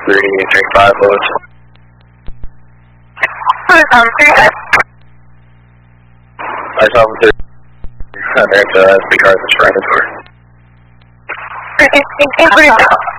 335 loads. I saw the there's the cars that's running for.